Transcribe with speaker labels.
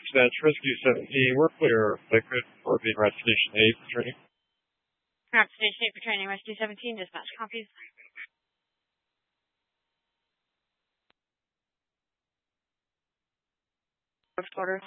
Speaker 1: Dispatch Rescue 17, we're clear liquid for being Red Station 8 for training.
Speaker 2: Red Station 8 for training, Rescue 17, dispatch copies. First order.